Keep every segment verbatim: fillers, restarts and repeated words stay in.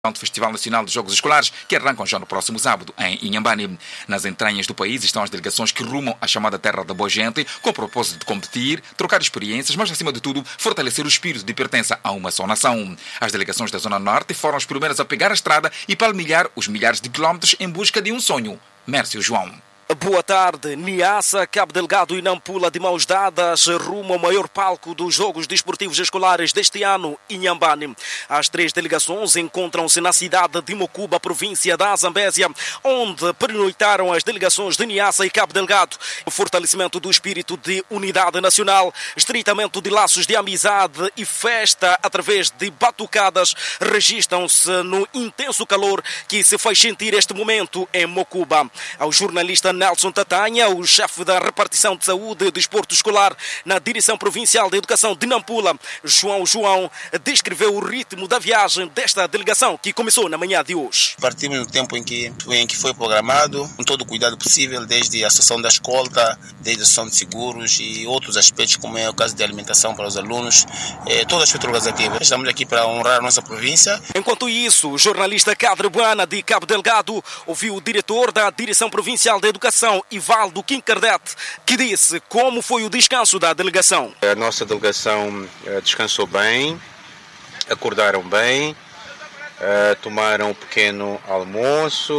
do Festival Nacional de Jogos Escolares, que arrancam já no próximo sábado, em Inhambane. Nas entranhas do país estão as delegações que rumam à chamada terra da boa gente, com o propósito de competir, trocar experiências, mas, acima de tudo, fortalecer o espírito de pertença a uma só nação. As delegações da Zona Norte foram as primeiras a pegar a estrada e palmilhar os milhares de quilómetros em busca de um sonho. Mércio João. Boa tarde. Niassa, Cabo Delgado e Nampula de mãos dadas rumo ao maior palco dos Jogos Desportivos Escolares deste ano, Inhambane. As três delegações encontram-se na cidade de Mocuba, província da Zambésia, onde pernoitaram as delegações de Niassa e Cabo Delgado. O fortalecimento do espírito de unidade nacional, estreitamento de laços de amizade e festa através de batucadas registram-se no intenso calor que se faz sentir este momento em Mocuba. Ao jornalista Nelson Tatanha, o chefe da repartição de saúde e desporto escolar na Direção Provincial de Educação de Nampula, João João, descreveu o ritmo da viagem desta delegação que começou na manhã de hoje. Partimos no tempo em que, em que foi programado, com todo o cuidado possível, desde a sessão da escolta, desde a sessão de seguros e outros aspectos, como é o caso de alimentação para os alunos, eh, todo aspecto organizativo. Estamos aqui para honrar a nossa província. Enquanto isso, o jornalista Cadre Buana, de Cabo Delgado, ouviu o diretor da Direção Provincial de Educação, Ivaldo Quincardete, que disse como foi o descanso da delegação. A nossa delegação descansou bem, acordaram bem, tomaram um pequeno almoço,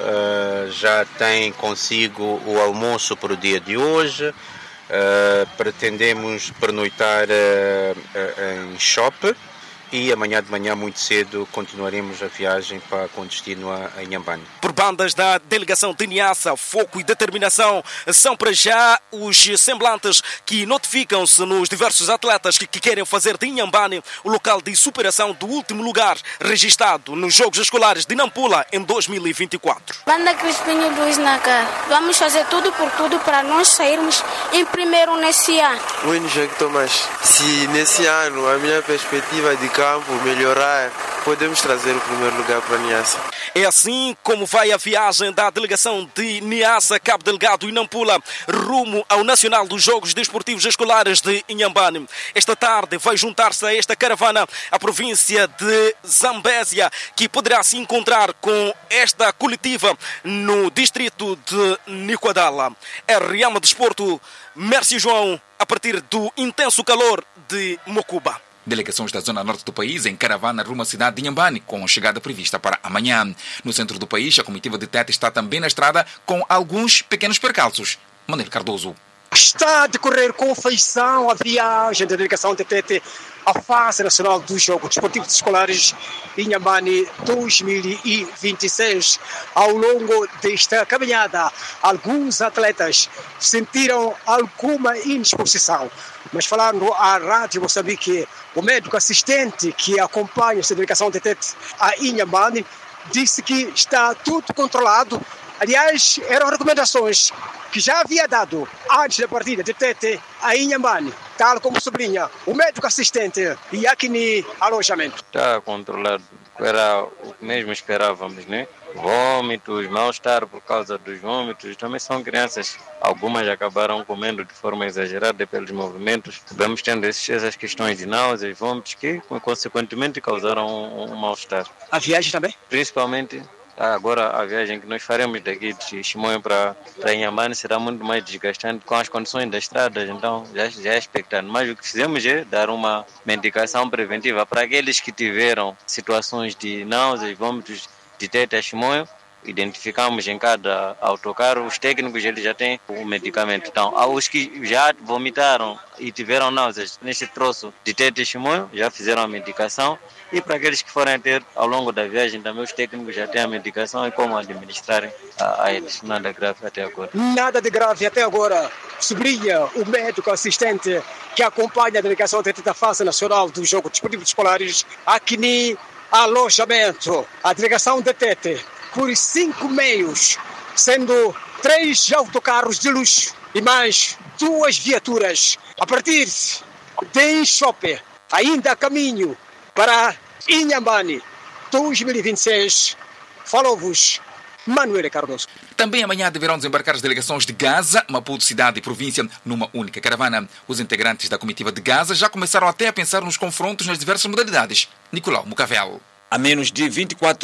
já têm consigo o almoço para o dia de hoje. Pretendemos pernoitar em Chope. E amanhã de manhã, muito cedo, continuaremos a viagem para, com destino a Inhambane. Por bandas da delegação de Niassa, foco e determinação são para já os semblantes que notificam-se nos diversos atletas que, que querem fazer de Inhambane o local de superação do último lugar registado nos Jogos Escolares de Nampula em dois mil e vinte e quatro. Banda Crispinho Luiz Nacar, vamos fazer tudo por tudo para nós sairmos em primeiro nesse ano. Bueno, Jacques Tomás, se nesse ano a minha perspectiva de campo melhorar, podemos trazer o primeiro lugar para Niassa. É assim como vai a viagem da delegação de Niassa, Cabo Delgado e Nampula rumo ao Nacional dos Jogos Desportivos Escolares de Inhambane. Esta tarde vai juntar-se a esta caravana a província de Zambésia, que poderá se encontrar com esta coletiva no distrito de Niquadala. R M Desporto, Mércio João, a partir do intenso calor de Mocuba. Delegações da zona norte do país em caravana rumo à cidade de Inhambane, com chegada prevista para amanhã. No centro do país, a comitiva de Tete está também na estrada com alguns pequenos percalços. Manuel Cardoso. Está a decorrer com feição a viagem da delegação de Tete à fase nacional dos Jogos Desportivos Escolares Inhambane dois mil e vinte e seis. Ao longo desta caminhada, alguns atletas sentiram alguma indisposição. Mas falando à Rádio Moçambique, o médico assistente que acompanha esta delegação de Tete a Inhambane disse que está tudo controlado. Aliás, eram recomendações que já havia dado antes da partida de Tete a Inhambane, tal como sublinha o médico assistente Yakini Alojamento. Está controlado, era o que mesmo esperávamos, né? Vômitos, mal-estar por causa dos vômitos, também são crianças. Algumas acabaram comendo de forma exagerada pelos movimentos. Vamos tendo essas questões de náuseas, vômitos, que consequentemente causaram um, um mal-estar. A viagem também? Principalmente, agora a viagem que nós faremos daqui de Chimoio para Inhambane será muito mais desgastante com as condições das estradas, então já, já é expectante. Mas o que fizemos é dar uma medicação preventiva para aqueles que tiveram situações de náuseas, vômitos de Tete a Chimoio. Identificamos em cada autocarro, os técnicos eles já têm o medicamento. Então, aos que já vomitaram e tiveram náuseas neste troço de Tete a Chimoio, já fizeram a medicação. E para aqueles que forem ter ao longo da viagem, também os técnicos já têm a medicação e como administrarem a, a eles. Nada grave até agora. Nada de grave até agora. Sublinha o médico assistente que acompanha a delegação de Tete da fase nacional dos Jogos Desportivos Escolares aqui no Alojamento. A delegação de Tete por cinco meios, sendo três autocarros de luxo e mais duas viaturas. A partir de Inchope, ainda a caminho para Inhambane dois mil e vinte e seis. Falou-vos Manuel Cardoso. Também amanhã deverão desembarcar as delegações de Gaza, Maputo, cidade e província, numa única caravana. Os integrantes da comitiva de Gaza já começaram até a pensar nos confrontos nas diversas modalidades. Nicolau Mucavel. A menos de vinte e quatro